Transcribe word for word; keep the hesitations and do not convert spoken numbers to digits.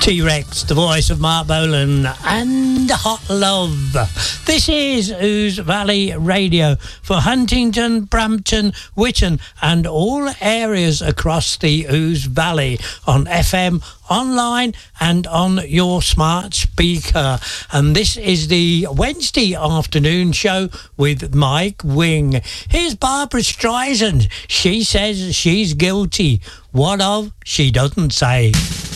T-Rex, the voice of Mark Bolan, and Hot Love. This is Ouse Valley Radio for Huntingdon, Brampton, Witton and all areas across the Ouse Valley on F M, online and on your smart speaker. And this is the Wednesday afternoon show with Mike Wing. Here's Barbara Streisand. She says she's guilty. What of? She doesn't say.